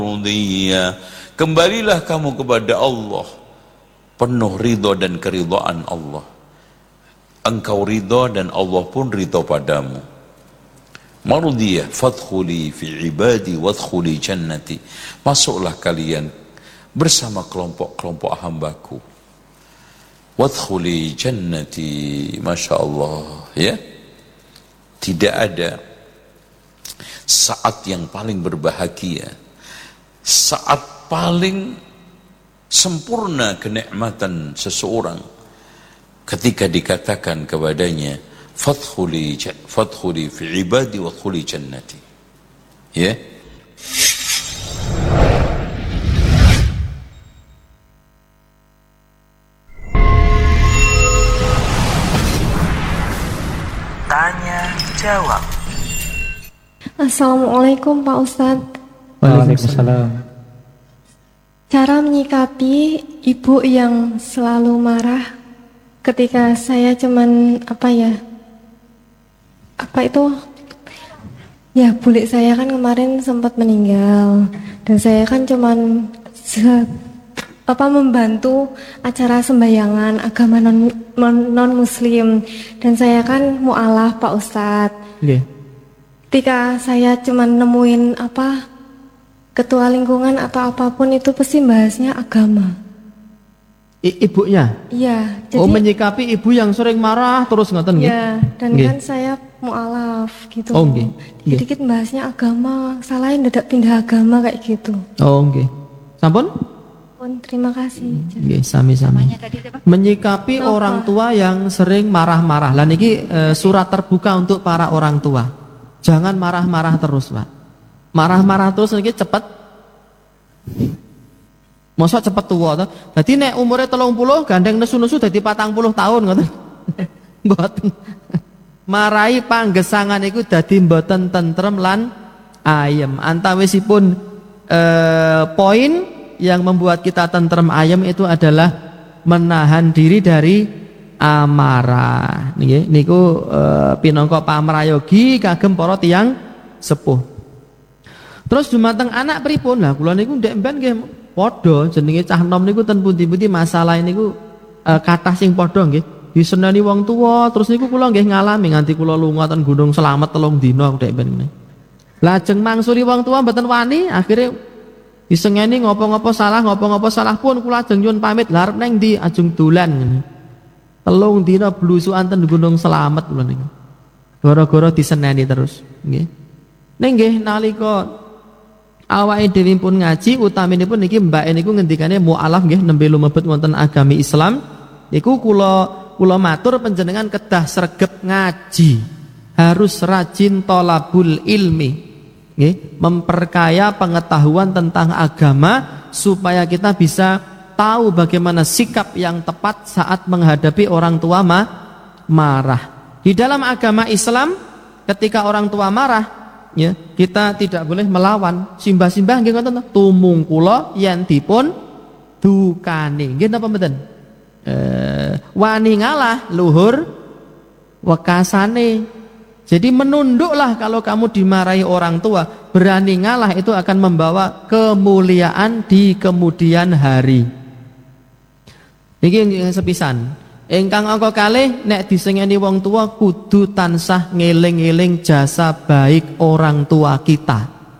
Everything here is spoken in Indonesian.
Rudiyya. Kembalilah kamu kepada Allah penuh ridho dan keridhaan Allah. Engkau ridho dan Allah pun ridho padamu. Marudiyah fadkhuli fi ibadi wadkhuli jannati. Masuklah kalian bersama kelompok-kelompok hambaku. Wadkhuli jannati. Masya Allah, ya. Tidak ada saat yang paling berbahagia, saat paling sempurna kenikmatan seseorang ketika dikatakan kepadanya fadkhuli fi ibadi wadkhuli jannati, ya. Tanya jawab. Assalamualaikum Pak Ustadz. Waalaikumsalam. Cara menyikapi ibu yang selalu marah ketika saya cuman bulik saya kan kemarin sempat meninggal dan saya kan cuman membantu acara sembayangan agama non muslim dan saya kan mu'alaf Pak Ustadz. Yeah. Ketika saya cuman nemuin ketua lingkungan atau apapun itu pasti bahasnya agama. Ibunya? Iya. Jadi, menyikapi ibu yang sering marah terus ngoten nggih? Iya, dan kan saya mu'alaf gitu. Oh nggih. Dikit bahasnya agama, salahin dadak pindah agama kayak gitu. Oh nggih. Sampun? Terima kasih. Nggih, sami-sami. Menyikapi orang tua yang sering marah-marah. Lah niki surat terbuka untuk para orang tua. Jangan marah-marah terus, Pak. Marah-marah terus niki cepet. Mosok cepet tua to. Dadi nek umure 30 gandeng nesu-nesu dadi 40 tahun ngoten. Mboten. Marahi panggesangan iku dadi mboten tentrem lan ayem. Antawisipun poin yang membuat kita tentrem ayem itu adalah menahan diri dari amarah. Nggih, niku pinangka pamrayogi kagem para tiyang sepuh. Terus dumateng anak pripun? Lah kula niku ndek mben nggih padha jenenge cah nom niku ten pundi-pundi masalah niku kathah sing padha nggih. Diseneni wong tuwa, terus niku kula nggih ngalami nganti kula lunga ten Gunung Slamet 3 dina ndek mben. Lajeng mangsuli wong tuwa mboten wani, akhire disengeni ngopo-ngopo salah pun kula ajeng nyuwun pamit larep neng ndi ajeng dolan ngene. 3 dina blusukan ten Gunung Slamet kula niku. Gara-gara diseneni terus, nggih. Ning nggih nalika awake dhewe pun ngaji utaminipun niki mbake niku ngendikane mu'alaf nggih nembe lumebet wonten agami Islam. Niku kula matur panjenengan kedah sregep ngaji. Harus rajin thalabul ilmi. Memperkaya pengetahuan tentang agama supaya kita bisa tahu bagaimana sikap yang tepat saat menghadapi orang tua marah. Di dalam agama Islam ketika orang tua marah, ya, kita tidak boleh melawan. Simbah-simbah nggih ngoten tumung kula yen dipun dukani. Nggih napa mboten? Wani ngalah luhur wekasane. Jadi menunduklah kalau kamu dimarahi orang tua, berani ngalah itu akan membawa kemuliaan di kemudian hari. Iki sepisan. Ingkang angka kalih nek disengeni wong tua kudu tansah ngeling-eling jasa baik orang tua kita.